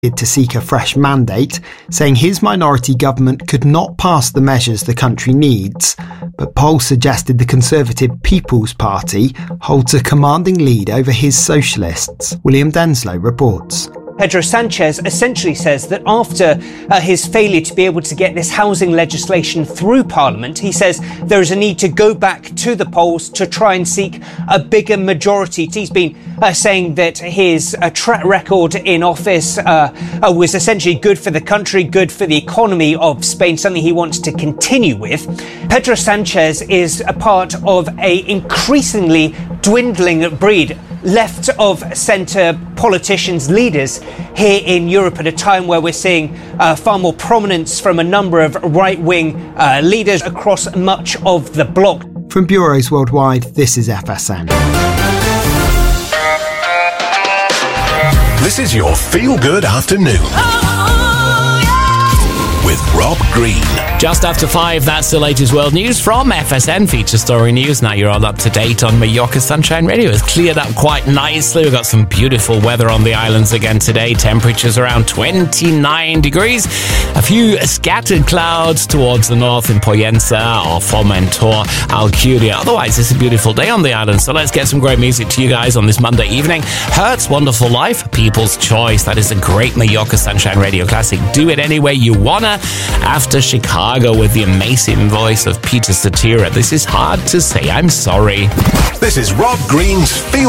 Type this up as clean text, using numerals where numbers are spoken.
to seek a fresh mandate, saying his minority government could not pass the measures the country needs, but polls suggested the Conservative People's Party holds a commanding lead over his socialists. William Denslow reports. Pedro Sanchez essentially says that after his failure to be able to get this housing legislation through Parliament, he says there is a need to go back to the polls to try and seek a bigger majority. He's been saying that his track record in office was essentially good for the country, good for the economy of Spain, something he wants to continue with. Pedro Sanchez is a part of an increasingly dwindling breed left of centre politicians, leaders here in Europe at a time where we're seeing far more prominence from a number of right-wing leaders across much of the bloc. From bureaus worldwide, this is FSN. This is your feel-good afternoon. With Rob Green. Just after 5, that's the latest world news from FSN Feature Story News. Now you're all up to date on Mallorca Sunshine Radio. It's cleared up quite nicely. We've got some beautiful weather on the islands again today. Temperatures around 29 degrees. A few scattered clouds towards the north in Poyensa or Formentor, Alcudia. Otherwise, it's a beautiful day on the island. So let's get some great music to you guys on this Monday evening. Hertz, Wonderful Life, People's Choice. That is a great Mallorca Sunshine Radio classic. Do it any way you wanna. After Chicago with the amazing voice of Peter Cetera. This is Hard to Say I'm Sorry. This is Rob Green's Feel